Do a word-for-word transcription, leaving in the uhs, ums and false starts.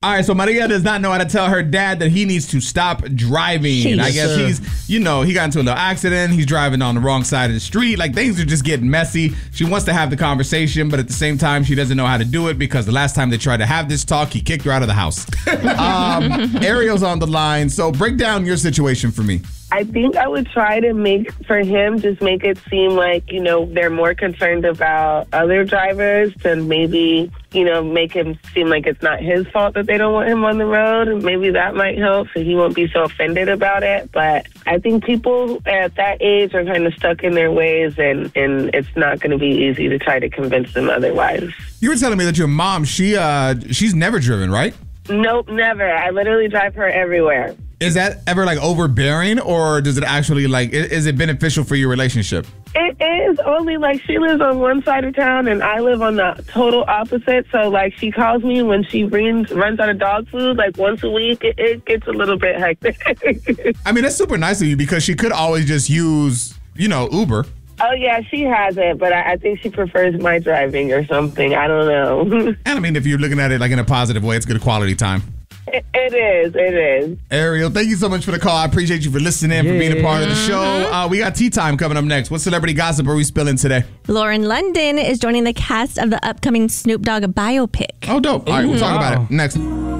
All right, so Maria does not know how to tell her dad that he needs to stop driving. Jeez. I guess Sure. he's, you know, he got into a little accident. He's driving on the wrong side of the street. Like, things are just getting messy. She wants to have the conversation, but at the same time, she doesn't know how to do it because the last time they tried to have this talk, he kicked her out of the house. um, Ariel's on the line, so break down your situation for me. I think I would try to make, for him, just make it seem like, you know, they're more concerned about other drivers than maybe, you know, make him seem like it's not his fault that they don't want him on the road. And maybe that might help so he won't be so offended about it. But I think people at that age are kind of stuck in their ways, and, and it's not going to be easy to try to convince them otherwise. You were telling me that your mom, she uh, she's never driven, right? Nope, never. I literally drive her everywhere. Is that ever like overbearing, or does it actually like, i- is it beneficial for your relationship? It is only like she lives on one side of town and I live on the total opposite. So like she calls me when she runs, runs out of dog food like once a week. It, it gets a little bit hectic. I mean, that's super nice of you because she could always just use, you know, Uber. Oh, yeah, she has it, but I, I think she prefers my driving or something. I don't know. And I mean, if you're looking at it like in a positive way, it's good quality time. it, it is. It is. Ariel, thank you so much for the call. I appreciate you for listening, for being a part of the show. Uh, we got tea time coming up next. What celebrity gossip are we spilling today? Lauren London is joining the cast of the upcoming Snoop Dogg biopic. Oh, dope. All right, we'll talk Wow. about it next.